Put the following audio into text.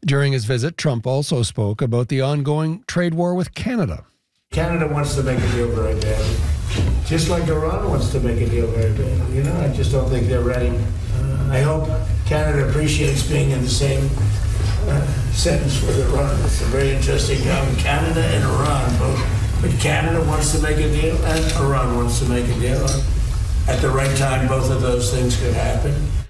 During his visit, Trump also spoke about the ongoing trade war with Canada. Canada wants to make a deal very badly, just like Iran wants to make a deal very badly. I just don't think they're ready. I hope Canada appreciates being in the same sentence with Iran. It's a very interesting comment. Canada and Iran both. But Canada wants to make a deal and Iran wants to make a deal. At the right time, both of those things could happen.